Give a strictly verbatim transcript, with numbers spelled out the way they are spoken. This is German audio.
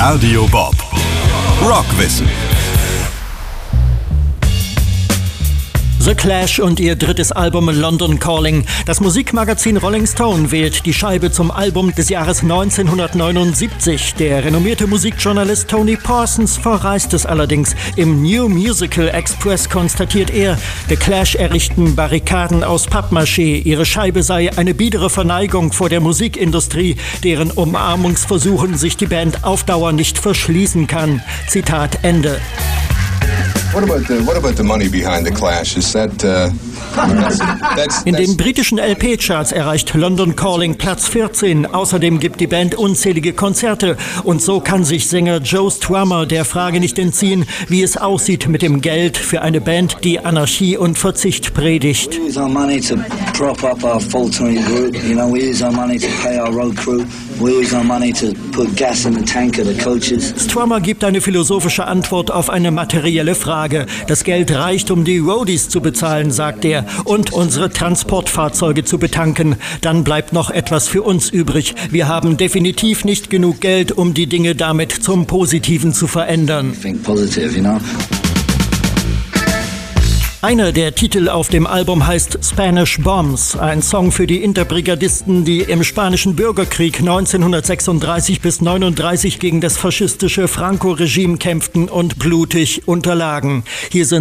Radio Bob. Rockwissen. The Clash und ihr drittes Album London Calling. Das Musikmagazin Rolling Stone wählt die Scheibe zum Album des Jahres neunzehnhundertneunundsiebzig. Der renommierte Musikjournalist Tony Parsons verreist es allerdings. Im New Musical Express konstatiert er, The Clash errichten Barrikaden aus Pappmaché. Ihre Scheibe sei eine biedere Verneigung vor der Musikindustrie, deren Umarmungsversuchen sich die Band auf Dauer nicht verschließen kann. Zitat Ende. What about the what about the money behind the Clash? Is that uh, that's, that's, In den britischen L P-Charts erreicht London Calling Platz vierzehn. Außerdem gibt die Band unzählige Konzerte. Und so kann sich Sänger Joe Strummer der Frage nicht entziehen, wie es aussieht mit dem Geld für eine Band, die Anarchie und Verzicht predigt. We use our money to prop up our full-time group. You know, we use our money to pay our road crew. We use our money to put gas in the tank of the coaches. Strummer gibt eine philosophische Antwort auf eine materielle Frage. Das Geld reicht, um die Roadies zu bezahlen, sagt er, und unsere Transportfahrzeuge zu betanken. Dann bleibt noch etwas für uns übrig. Wir haben definitiv nicht genug Geld, um die Dinge damit zum Positiven zu verändern. Think positive, you know. Einer der Titel auf dem Album heißt Spanish Bombs, ein Song für die Interbrigadisten, die im Spanischen Bürgerkrieg neunzehnhundertsechsunddreißig bis neununddreißig gegen das faschistische Franco-Regime kämpften und blutig unterlagen. Hier sind